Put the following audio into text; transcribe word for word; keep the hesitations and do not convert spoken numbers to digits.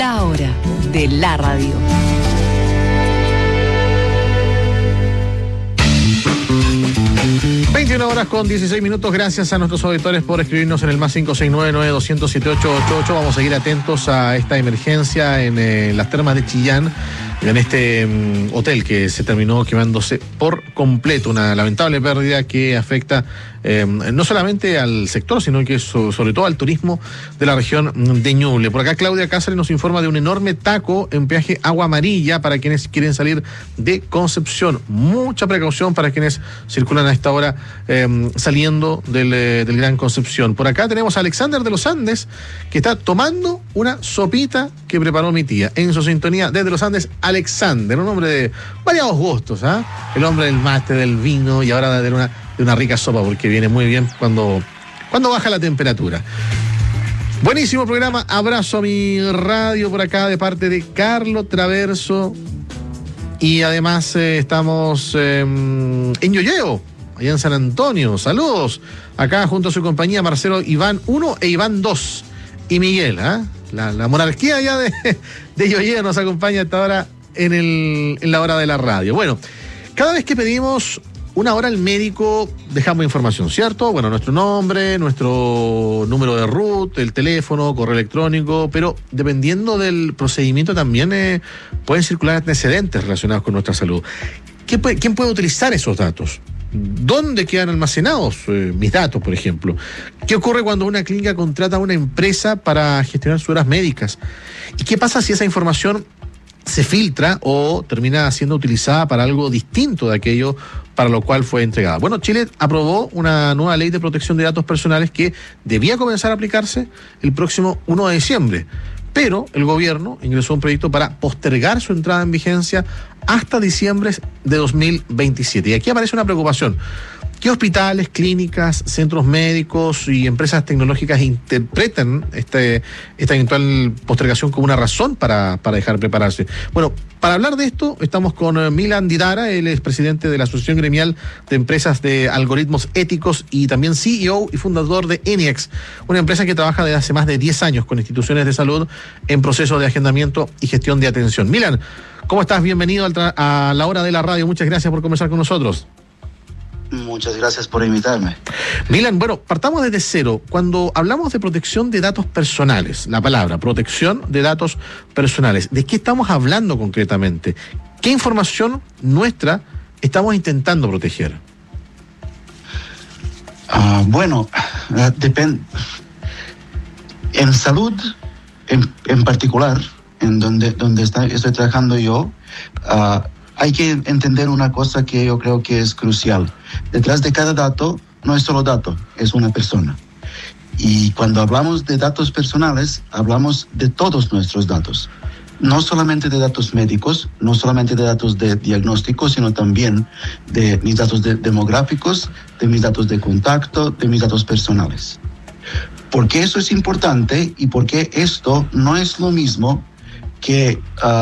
La hora de la radio. veintiuna horas con dieciséis minutos. Gracias a nuestros auditores por escribirnos en el más cinco seis nueve nueve dos cero cero siete ocho ocho ocho. Vamos a seguir atentos a esta emergencia en eh, las termas de Chillán, en este um, hotel que se terminó quemándose por completo. Una lamentable pérdida que afecta eh, no solamente al sector, sino que so, sobre todo al turismo de la región de Ñuble. Por acá Claudia Cáceres nos informa de un enorme taco en peaje Agua Amarilla para quienes quieren salir de Concepción. Mucha precaución para quienes circulan a esta hora eh, saliendo del, eh, del Gran Concepción. Por acá tenemos a Alexander de los Andes, que está tomando una sopita que preparó mi tía. En su sintonía desde los Andes, Alexander, un hombre de variados gustos, ¿ah? ¿eh? El hombre del mate, del vino y ahora de una, de una rica sopa, porque viene muy bien cuando, cuando baja la temperatura. Buenísimo programa. Abrazo a mi radio por acá de parte de Carlos Traverso. Y además eh, estamos eh, en Yoyeo, allá en San Antonio. Saludos. Acá junto a su compañía Marcelo Iván uno e Iván dos. Y Miguel, ¿ah? ¿eh? La, la monarquía ya de, de Yoyeo nos acompaña hasta ahora en, el, en la hora de la radio. Bueno, cada vez que pedimos una hora al médico, dejamos información, ¿cierto? Bueno, nuestro nombre, nuestro número de R U T, el teléfono, correo electrónico, pero dependiendo del procedimiento también eh, pueden circular antecedentes relacionados con nuestra salud. ¿Qué puede, ¿Quién puede utilizar esos datos? ¿Dónde quedan almacenados eh, mis datos, por ejemplo? ¿Qué ocurre cuando una clínica contrata a una empresa para gestionar sus horas médicas? ¿Y qué pasa si esa información se filtra o termina siendo utilizada para algo distinto de aquello para lo cual fue entregada? Bueno, Chile aprobó una nueva ley de protección de datos personales que debía comenzar a aplicarse el próximo primero de diciembre, pero el gobierno ingresó un proyecto para postergar su entrada en vigencia hasta diciembre de dos mil veintisiete. Y aquí aparece una preocupación. ¿Qué hospitales, clínicas, centros médicos y empresas tecnológicas interpretan este, esta eventual postergación como una razón para, para dejar prepararse? Bueno, para hablar de esto estamos con Milan Didara, él es presidente de la Asociación Gremial de Empresas de Algoritmos Éticos y también C E O y fundador de Eniax, una empresa que trabaja desde hace más de diez años con instituciones de salud en proceso de agendamiento y gestión de atención. Milan, ¿cómo estás? Bienvenido al tra- a la hora de la radio. Muchas gracias por conversar con nosotros. Muchas gracias por invitarme. Milan, bueno, partamos desde cero. Cuando hablamos de protección de datos personales, la palabra protección de datos personales, ¿de qué estamos hablando concretamente? ¿Qué información nuestra estamos intentando proteger? Uh, bueno, uh, depende. En salud, en, en particular, en donde, donde está, estoy trabajando yo, uh, hay que entender una cosa que yo creo que es crucial. Detrás de cada dato no es solo dato, es una persona. Y cuando hablamos de datos personales, hablamos de todos nuestros datos. No solamente de datos médicos, no solamente de datos de diagnóstico, sino también de mis datos de demográficos, de mis datos de contacto, de mis datos personales. ¿Por qué eso es importante y por qué esto no es lo mismo que... Uh,